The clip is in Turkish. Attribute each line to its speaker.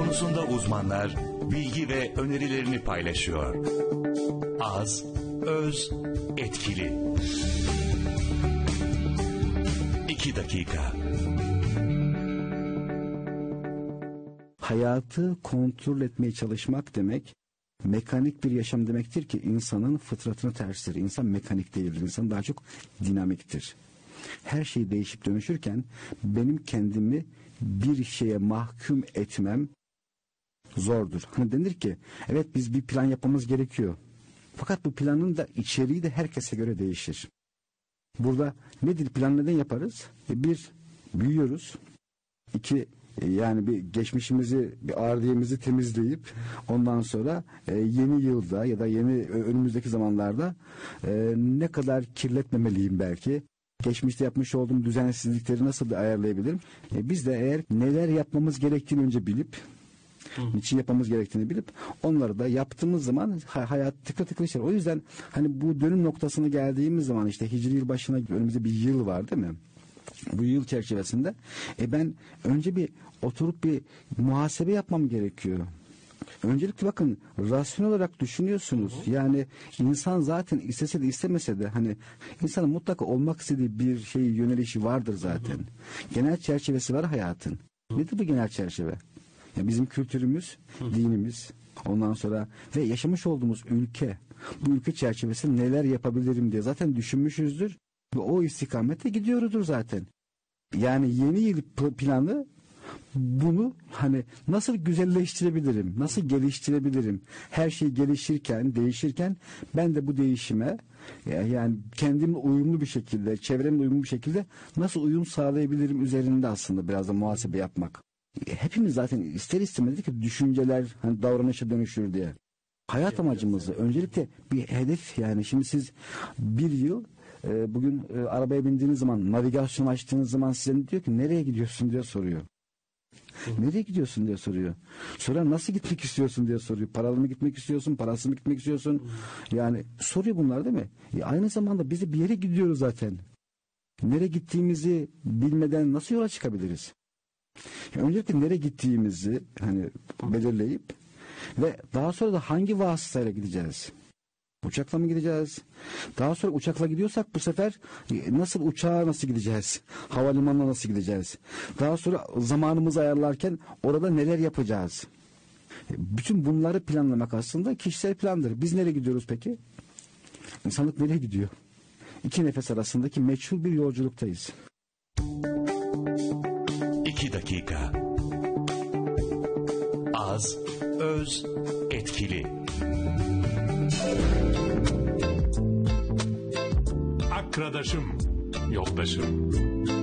Speaker 1: Konusunda uzmanlar bilgi ve önerilerini paylaşıyor. Az, öz, etkili. 2 dakika.
Speaker 2: Hayatı kontrol etmeye çalışmak demek, mekanik bir yaşam demektir ki insanın fıtratına terstir. İnsan mekanik değildir. İnsan daha çok dinamiktir. Her şey değişip dönüşürken benim kendimi bir şeye mahkum etmem zordur. Hani denir ki evet biz bir plan yapmamız gerekiyor. Fakat bu planın da içeriği de herkese göre değişir. Burada nedir plan, neden yaparız? Bir, büyüyoruz. İki, yani bir geçmişimizi, bir ardiyemizi temizleyip ondan sonra yeni yılda ya da yeni önümüzdeki zamanlarda ne kadar kirletmemeliyim belki. Geçmişte yapmış olduğum düzensizlikleri nasıl ayarlayabilirim? Biz de eğer neler yapmamız gerektiğini önce bilip, niçin yapmamız gerektiğini bilip onları da yaptığımız zaman hayat tıkır tıkır işler. O yüzden hani bu dönüm noktasına geldiğimiz zaman işte Hicri yıl başına önümüzde bir yıl var değil mi? Bu yıl çerçevesinde ben önce bir oturup bir muhasebe yapmam gerekiyor. Öncelikle bakın rasyonel olarak düşünüyorsunuz. Yani insan zaten istese de istemese de hani insanın mutlaka olmak istediği bir yönelişi vardır zaten. Genel çerçevesi var hayatın. Nedir bu genel çerçeve? Ya bizim kültürümüz, dinimiz, ondan sonra ve yaşamış olduğumuz ülke, bu ülke çerçevesinde neler yapabilirim diye zaten düşünmüşüzdür ve o istikamette gidiyoruzdur zaten. Yani yeni yıl planı bunu hani nasıl güzelleştirebilirim, nasıl geliştirebilirim? Her şey gelişirken, değişirken ben de bu değişime yani kendimle uyumlu bir şekilde, çevremle uyumlu bir şekilde nasıl uyum sağlayabilirim üzerinde aslında biraz da muhasebe yapmak. Hepimiz zaten ister istemez ki düşünceler hani davranışa dönüşür diye. Hayat amacımızı öncelikle bir hedef, yani şimdi siz bir yıl bugün arabaya bindiğiniz zaman, navigasyon açtığınız zaman size diyor ki nereye gidiyorsun diye soruyor. Nereye gidiyorsun diye soruyor. Sonra nasıl gitmek istiyorsun diye soruyor. Paralı mı gitmek istiyorsun, parasız mı gitmek istiyorsun? Yani soruyor bunlar değil mi? Aynı zamanda biz de bir yere gidiyoruz zaten. Nereye gittiğimizi bilmeden nasıl yola çıkabiliriz? Öncelikle nereye gittiğimizi hani belirleyip ve daha sonra da hangi vasıtayla gideceğiz? Uçakla mı gideceğiz? Daha sonra uçakla gidiyorsak bu sefer uçağa nasıl gideceğiz? Havalimanına nasıl gideceğiz? Daha sonra zamanımızı ayarlarken orada neler yapacağız? Bütün bunları planlamak aslında kişisel plandır. Biz nereye gidiyoruz peki? İnsanlık nereye gidiyor? İki nefes arasındaki meçhul bir yolculuktayız.
Speaker 1: 2 dakika. Az, öz, etkili.
Speaker 3: Arkadaşım, yoldaşım.